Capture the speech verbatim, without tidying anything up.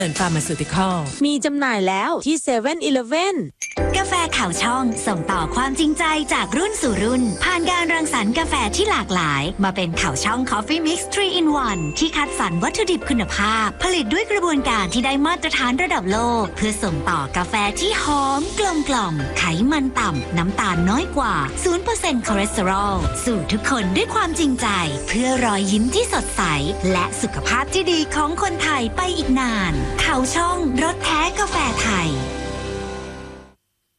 เอิร์นฟาร์มาซูติคอลมีจำหน่ายแล้วที่เซเว่นอีเลฟเว่นกาแฟข่าวช่องส่งต่อความจริงใจจากรุ่นสู่รุ่นผ่านการรังสรรค์กาแฟที่หลากหลายมาเป็นข่าวช่อง Coffee Mix ทรี in วัน ที่คัดสรรวัตถุดิบคุณภาพผลิตด้วยกระบวนการที่ได้มาตรฐานระดับโลกเพื่อส่งต่อกาแฟที่หอมกลมกล่อมไขมันต่ำน้ำตาลน้อยกว่า ศูนย์เปอร์เซ็นต์ คอเลสเตอรอลสู่ทุกคนด้วยความจริงใจเพื่อรอยยิ้มที่สดใสและสุขภาพที่ดีของคนไทยไปอีกนานข่าวช่องรสแท้กาแฟไทย